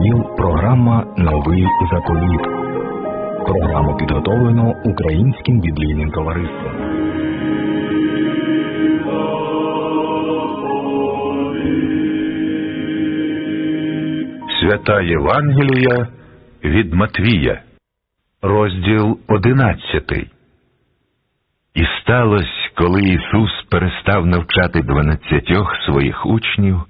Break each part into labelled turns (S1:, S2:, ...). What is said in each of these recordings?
S1: ефірі програма «Новий заповіт». Програму підготовлено Українським біблійним товариством.
S2: Свята Євангелія від Матвія, розділ 11. І сталося, коли Ісус перестав навчати 12 своїх учнів,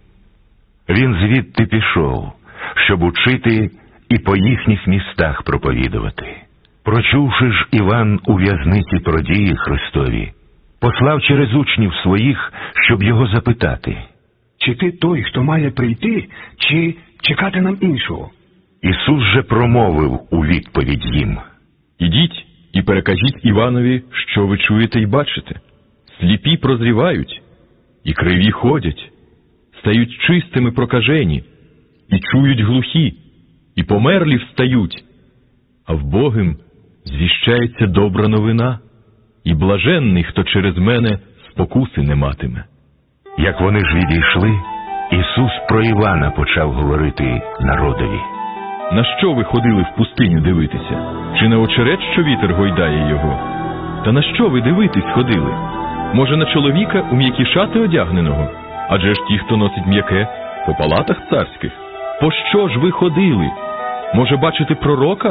S2: Він звідти пішов, щоб учити і по їхніх містах проповідувати. Прочувши ж, Іван у в'язниці про дії Христові, послав через учнів своїх, щоб його запитати:
S3: «Чи ти той, хто має прийти, чи чекати нам іншого?»
S2: Ісус же промовив у відповідь їм:
S4: «Ідіть і перекажіть Іванові, що ви чуєте й бачите. Сліпі прозрівають, і криві ходять, стають чистими прокажені, і чують глухі, і померлі встають, а вбогим звіщається добра новина, і блаженний, хто через мене спокуси не матиме».
S2: Як вони ж відійшли, Ісус про Івана почав говорити народові:
S4: «На що ви ходили в пустиню дивитися? Чи на очерет, що вітер гойдає його? Та на що ви дивитись ходили? Може, на чоловіка у м'які шати одягненого? Адже ж ті, хто носить м'яке, по палатах царських. По що ж ви ходили? Може, бачите пророка?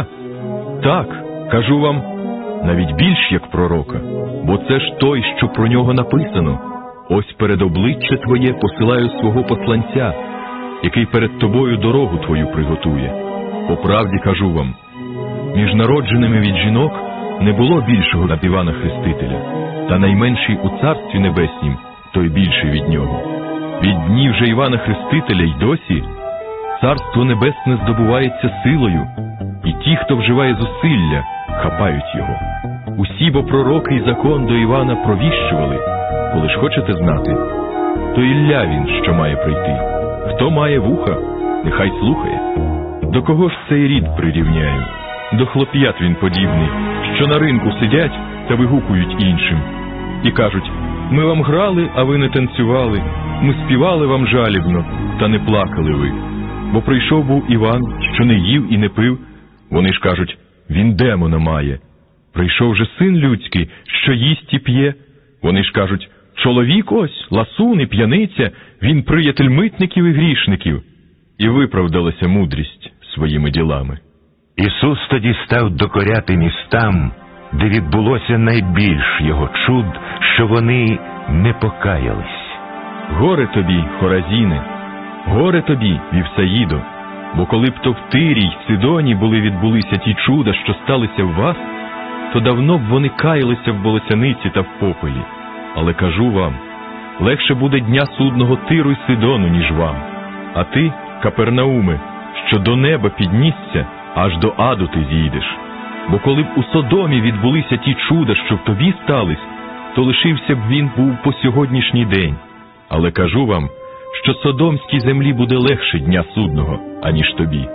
S4: Так, кажу вам, навіть більш як пророка, бо це ж той, що про нього написано: ось перед обличчя твоє посилаю свого посланця, який перед тобою дорогу твою приготує. По правді кажу вам, між народженими від жінок не було більшого над Івана Хрестителя, та найменший у Царстві Небеснім, той більший від нього. Від днів же Івана Хрестителя й досі Царство Небесне здобувається силою, і ті, хто вживає зусилля, хапають його. Усі бо пророки й закон до Івана провіщували. Коли ж хочете знати, то Ілля він, що має прийти. Хто має вуха, нехай слухає. До кого ж цей рід прирівняю? До хлоп'ят він подібний, що на ринку сидять та вигукують іншим. І кажуть: ми вам грали, а ви не танцювали, ми співали вам жалібно, та не плакали ви. Бо прийшов був Іван, що не їв і не пив, вони ж кажуть: він демона має. Прийшов же Син людський, що їсть і п'є, вони ж кажуть: чоловік ось, ласун і п'яниця, він приятель митників і грішників. І виправдалася мудрість своїми ділами.
S2: Ісус тоді став докоряти містам, де відбулося найбільш його чуд, що вони не покаялись.
S4: Горе тобі, Хоразіне! Горе тобі, Вівсаїдо! Бо коли б то в Тирі й Сидоні відбулися ті чуда, що сталися в вас, то давно б вони каялися в волосяниці та в попелі. Але кажу вам, легше буде дня судного Тиру й Сидону, ніж вам. А ти, Капернауме, що до неба піднісся, аж до аду ти зійдеш. Бо коли б у Содомі відбулися ті чуда, що в тобі стались, то лишився б він був по сьогоднішній день. Але кажу вам, що Содомській землі буде легше дня судного, аніж тобі».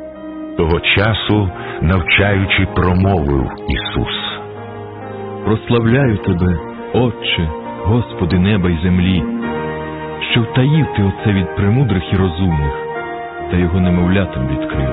S2: Того часу, навчаючи, промовив Ісус:
S4: «Прославляю тебе, Отче, Господи неба й землі, що втаїв ти оце від премудрих і розумних, та його немовлятам відкрив.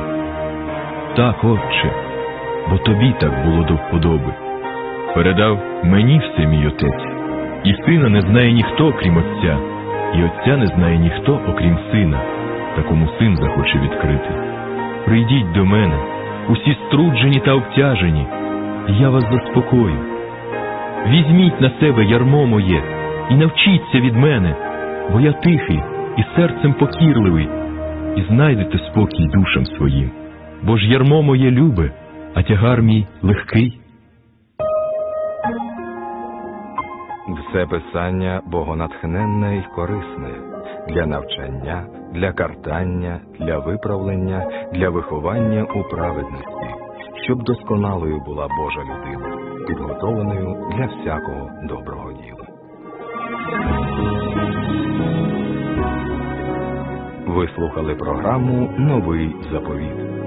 S4: Так, Отче, бо тобі так було до вподоби. Передав мені все мій Отець, і Сина не знає ніхто, окрім Отця, і Отця не знає ніхто, окрім Сина, та кому Син захоче відкрити. Прийдіть до мене, усі струджені та обтяжені, і я вас заспокою. Візьміть на себе ярмо моє і навчіться від мене, бо я тихий і серцем покірливий, і знайдете спокій душам своїм. Бо ж ярмо моє любе, а тягар мій легкий».
S1: Все писання богонатхненне й корисне для навчання, для картання, для виправлення, для виховання у праведності, щоб досконалою була Божа людина, підготовленою для всякого доброго діла. Ви слухали програму «Новий заповіт».